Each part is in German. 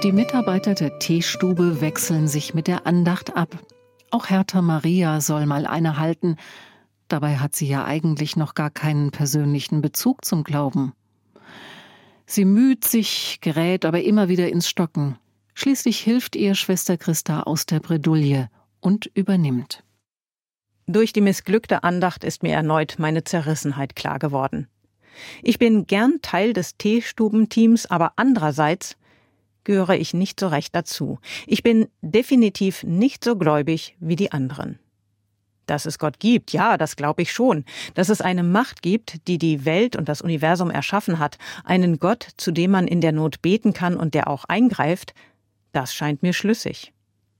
Die Mitarbeiter der Teestube wechseln sich mit der Andacht ab. Auch Hertha Maria soll mal eine halten. Dabei hat sie ja eigentlich noch gar keinen persönlichen Bezug zum Glauben. Sie müht sich, gerät aber immer wieder ins Stocken. Schließlich hilft ihr Schwester Christa aus der Bredouille und übernimmt. Durch die missglückte Andacht ist mir erneut meine Zerrissenheit klar geworden. Ich bin gern Teil des Teestubenteams, aber andererseits gehöre ich nicht so recht dazu. Ich bin definitiv nicht so gläubig wie die anderen. Dass es Gott gibt, ja, das glaube ich schon. Dass es eine Macht gibt, die die Welt und das Universum erschaffen hat, einen Gott, zu dem man in der Not beten kann und der auch eingreift, das scheint mir schlüssig.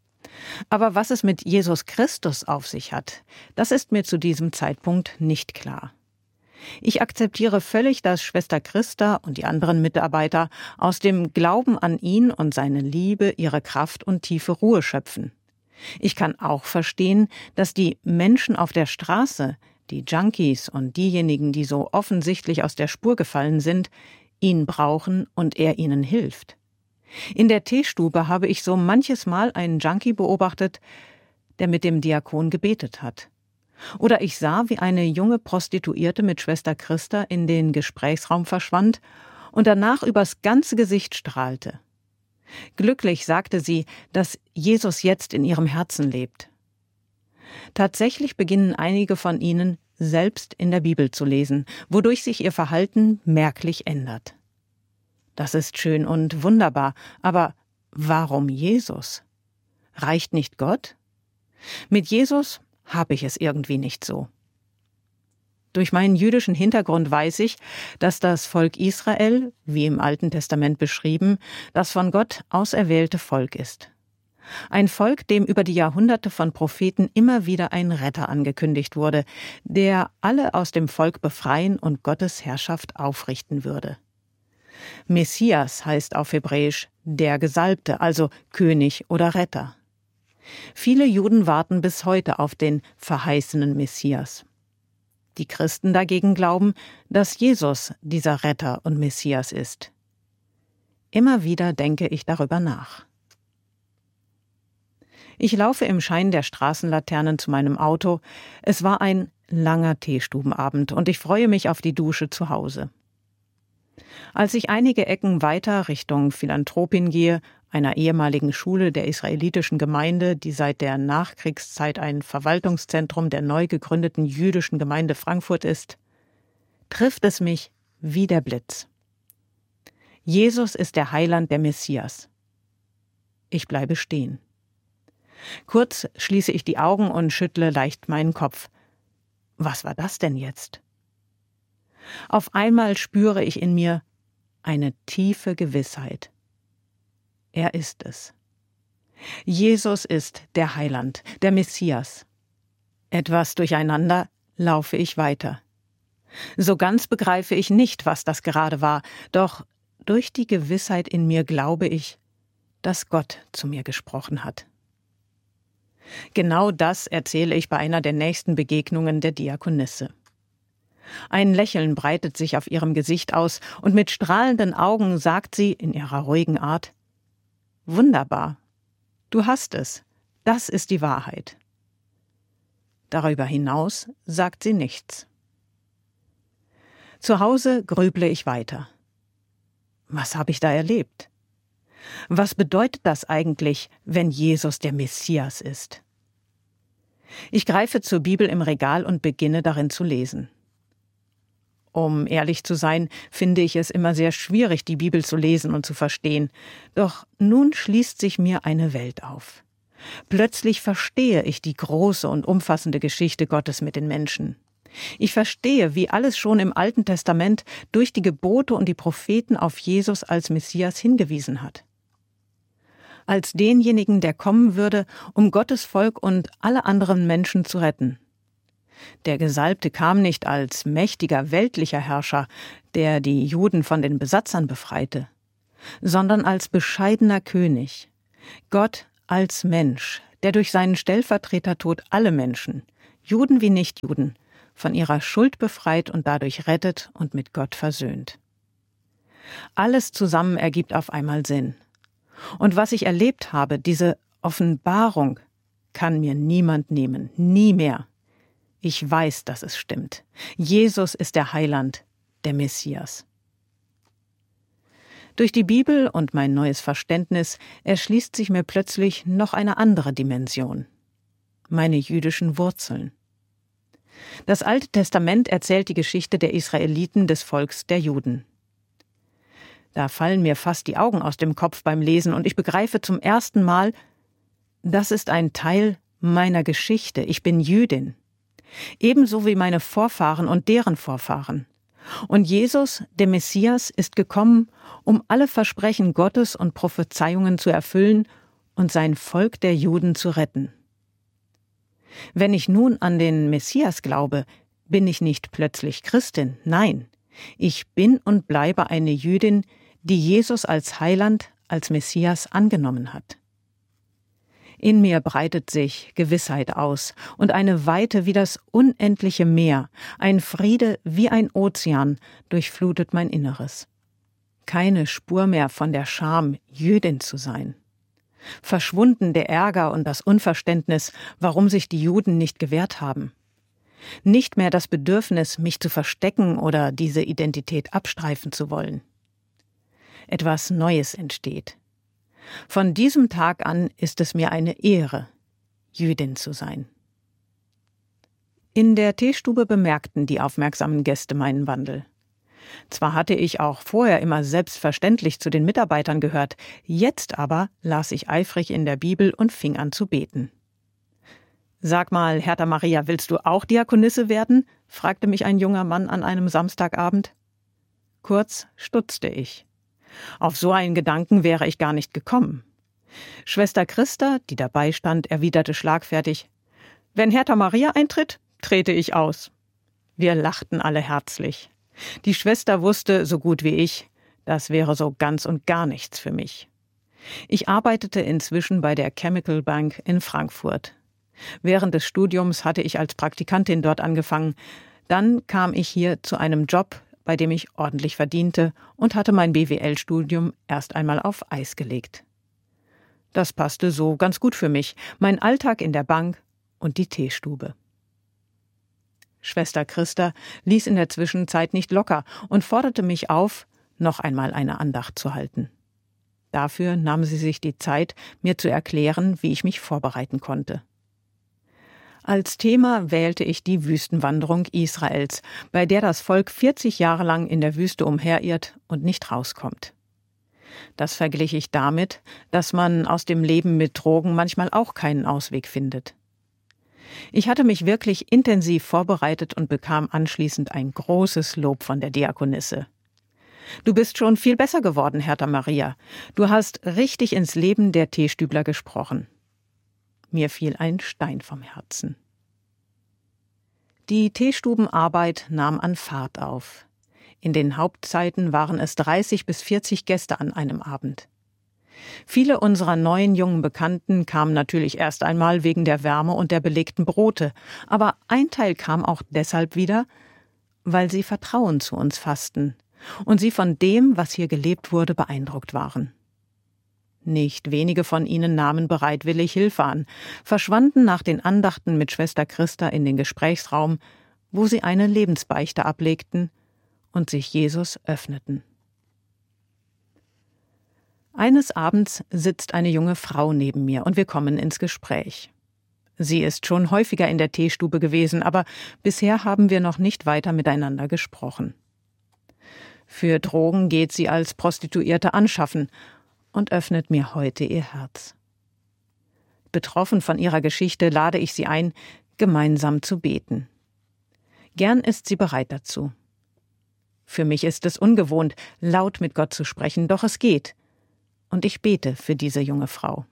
Aber was es mit Jesus Christus auf sich hat, das ist mir zu diesem Zeitpunkt nicht klar. Ich akzeptiere völlig, dass Schwester Christa und die anderen Mitarbeiter aus dem Glauben an ihn und seine Liebe ihre Kraft und tiefe Ruhe schöpfen. Ich kann auch verstehen, dass die Menschen auf der Straße, die Junkies und diejenigen, die so offensichtlich aus der Spur gefallen sind, ihn brauchen und er ihnen hilft. In der Teestube habe ich so manches Mal einen Junkie beobachtet, der mit dem Diakon gebetet hat. Oder ich sah, wie eine junge Prostituierte mit Schwester Christa in den Gesprächsraum verschwand und danach übers ganze Gesicht strahlte. Glücklich sagte sie, dass Jesus jetzt in ihrem Herzen lebt. Tatsächlich beginnen einige von ihnen, selbst in der Bibel zu lesen, wodurch sich ihr Verhalten merklich ändert. Das ist schön und wunderbar, aber warum Jesus? Reicht nicht Gott? Mit Jesus habe ich es irgendwie nicht so. Durch meinen jüdischen Hintergrund weiß ich, dass das Volk Israel, wie im Alten Testament beschrieben, das von Gott auserwählte Volk ist. Ein Volk, dem über die Jahrhunderte von Propheten immer wieder ein Retter angekündigt wurde, der alle aus dem Volk befreien und Gottes Herrschaft aufrichten würde. Messias heißt auf Hebräisch der Gesalbte, also König oder Retter. Viele Juden warten bis heute auf den verheißenen Messias. Die Christen dagegen glauben, dass Jesus dieser Retter und Messias ist. Immer wieder denke ich darüber nach. Ich laufe im Schein der Straßenlaternen zu meinem Auto. Es war ein langer Teestubenabend und ich freue mich auf die Dusche zu Hause. Als ich einige Ecken weiter Richtung Philanthropin gehe, einer ehemaligen Schule der israelitischen Gemeinde, die seit der Nachkriegszeit ein Verwaltungszentrum der neu gegründeten jüdischen Gemeinde Frankfurt ist, trifft es mich wie der Blitz. Jesus ist der Heiland, der Messias. Ich bleibe stehen. Kurz schließe ich die Augen und schüttle leicht meinen Kopf. Was war das denn jetzt? Auf einmal spüre ich in mir eine tiefe Gewissheit. Er ist es. Jesus ist der Heiland, der Messias. Etwas durcheinander laufe ich weiter. So ganz begreife ich nicht, was das gerade war, doch durch die Gewissheit in mir glaube ich, dass Gott zu mir gesprochen hat. Genau das erzähle ich bei einer der nächsten Begegnungen der Diakonisse. Ein Lächeln breitet sich auf ihrem Gesicht aus und mit strahlenden Augen sagt sie in ihrer ruhigen Art: Wunderbar, du hast es, das ist die Wahrheit. Darüber hinaus sagt sie nichts. Zu Hause grüble ich weiter. Was habe ich da erlebt? Was bedeutet das eigentlich, wenn Jesus der Messias ist? Ich greife zur Bibel im Regal und beginne darin zu lesen. Um ehrlich zu sein, finde ich es immer sehr schwierig, die Bibel zu lesen und zu verstehen. Doch nun schließt sich mir eine Welt auf. Plötzlich verstehe ich die große und umfassende Geschichte Gottes mit den Menschen. Ich verstehe, wie alles schon im Alten Testament durch die Gebote und die Propheten auf Jesus als Messias hingewiesen hat. Als denjenigen, der kommen würde, um Gottes Volk und alle anderen Menschen zu retten. Der Gesalbte kam nicht als mächtiger weltlicher Herrscher, der die Juden von den Besatzern befreite, sondern als bescheidener König, Gott als Mensch, der durch seinen Stellvertretertod alle Menschen, Juden wie Nichtjuden, von ihrer Schuld befreit und dadurch rettet und mit Gott versöhnt. Alles zusammen ergibt auf einmal Sinn. Und was ich erlebt habe, diese Offenbarung, kann mir niemand nehmen, nie mehr. Ich weiß, dass es stimmt. Jesus ist der Heiland, der Messias. Durch die Bibel und mein neues Verständnis erschließt sich mir plötzlich noch eine andere Dimension: meine jüdischen Wurzeln. Das Alte Testament erzählt die Geschichte der Israeliten, des Volks der Juden. Da fallen mir fast die Augen aus dem Kopf beim Lesen und ich begreife zum ersten Mal, das ist ein Teil meiner Geschichte. Ich bin Jüdin. Ebenso wie meine Vorfahren und deren Vorfahren. Und Jesus, der Messias, ist gekommen, um alle Versprechen Gottes und Prophezeiungen zu erfüllen und sein Volk der Juden zu retten. Wenn ich nun an den Messias glaube, bin ich nicht plötzlich Christin. Nein, ich bin und bleibe eine Jüdin, die Jesus als Heiland, als Messias angenommen hat. In mir breitet sich Gewissheit aus und eine Weite wie das unendliche Meer, ein Friede wie ein Ozean durchflutet mein Inneres. Keine Spur mehr von der Scham, Jüdin zu sein. Verschwunden der Ärger und das Unverständnis, warum sich die Juden nicht gewehrt haben. Nicht mehr das Bedürfnis, mich zu verstecken oder diese Identität abstreifen zu wollen. Etwas Neues entsteht. Von diesem Tag an ist es mir eine Ehre, Jüdin zu sein. In der Teestube bemerkten die aufmerksamen Gäste meinen Wandel. Zwar hatte ich auch vorher immer selbstverständlich zu den Mitarbeitern gehört, jetzt aber las ich eifrig in der Bibel und fing an zu beten. »Sag mal, Hertha Maria, willst du auch Diakonisse werden?« fragte mich ein junger Mann an einem Samstagabend. Kurz stutzte ich. Auf so einen Gedanken wäre ich gar nicht gekommen. Schwester Christa, die dabei stand, erwiderte schlagfertig: »Wenn Hertha Maria eintritt, trete ich aus.« Wir lachten alle herzlich. Die Schwester wusste, so gut wie ich, das wäre so ganz und gar nichts für mich. Ich arbeitete inzwischen bei der Chemical Bank in Frankfurt. Während des Studiums hatte ich als Praktikantin dort angefangen. Dann kam ich hier zu einem Job, bei dem ich ordentlich verdiente und hatte mein BWL-Studium erst einmal auf Eis gelegt. Das passte so ganz gut für mich, mein Alltag in der Bank und die Teestube. Schwester Christa ließ in der Zwischenzeit nicht locker und forderte mich auf, noch einmal eine Andacht zu halten. Dafür nahm sie sich die Zeit, mir zu erklären, wie ich mich vorbereiten konnte. Als Thema wählte ich die Wüstenwanderung Israels, bei der das Volk 40 Jahre lang in der Wüste umherirrt und nicht rauskommt. Das verglich ich damit, dass man aus dem Leben mit Drogen manchmal auch keinen Ausweg findet. Ich hatte mich wirklich intensiv vorbereitet und bekam anschließend ein großes Lob von der Diakonisse. »Du bist schon viel besser geworden, Hertha Maria. Du hast richtig ins Leben der Teestübler gesprochen.« Mir fiel ein Stein vom Herzen. Die Teestubenarbeit nahm an Fahrt auf. In den Hauptzeiten waren es 30 bis 40 Gäste an einem Abend. Viele unserer neuen jungen Bekannten kamen natürlich erst einmal wegen der Wärme und der belegten Brote, aber ein Teil kam auch deshalb wieder, weil sie Vertrauen zu uns fassten und sie von dem, was hier gelebt wurde, beeindruckt waren. Nicht wenige von ihnen nahmen bereitwillig Hilfe an, verschwanden nach den Andachten mit Schwester Christa in den Gesprächsraum, wo sie eine Lebensbeichte ablegten und sich Jesus öffneten. Eines Abends sitzt eine junge Frau neben mir und wir kommen ins Gespräch. Sie ist schon häufiger in der Teestube gewesen, aber bisher haben wir noch nicht weiter miteinander gesprochen. Für Drogen geht sie als Prostituierte anschaffen und öffnet mir heute ihr Herz. Betroffen von ihrer Geschichte lade ich sie ein, gemeinsam zu beten. Gern ist sie bereit dazu. Für mich ist es ungewohnt, laut mit Gott zu sprechen, doch es geht. Und ich bete für diese junge Frau.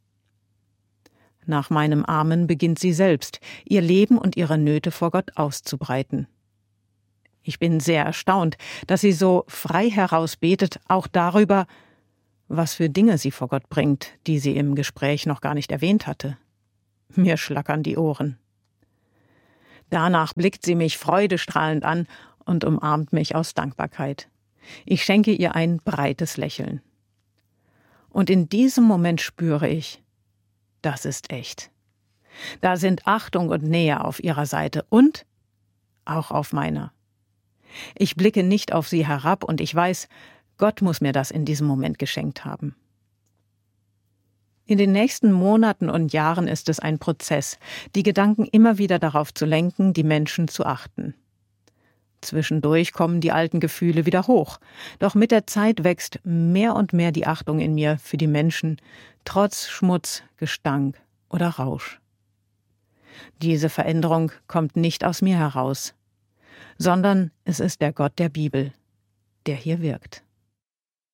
Nach meinem Amen beginnt sie selbst, ihr Leben und ihre Nöte vor Gott auszubreiten. Ich bin sehr erstaunt, dass sie so frei heraus betet, auch darüber, was für Dinge sie vor Gott bringt, die sie im Gespräch noch gar nicht erwähnt hatte. Mir schlackern die Ohren. Danach blickt sie mich freudestrahlend an und umarmt mich aus Dankbarkeit. Ich schenke ihr ein breites Lächeln. Und in diesem Moment spüre ich, das ist echt. Da sind Achtung und Nähe auf ihrer Seite und auch auf meiner. Ich blicke nicht auf sie herab und ich weiß, Gott muss mir das in diesem Moment geschenkt haben. In den nächsten Monaten und Jahren ist es ein Prozess, die Gedanken immer wieder darauf zu lenken, die Menschen zu achten. Zwischendurch kommen die alten Gefühle wieder hoch, doch mit der Zeit wächst mehr und mehr die Achtung in mir für die Menschen, trotz Schmutz, Gestank oder Rausch. Diese Veränderung kommt nicht aus mir heraus, sondern es ist der Gott der Bibel, der hier wirkt.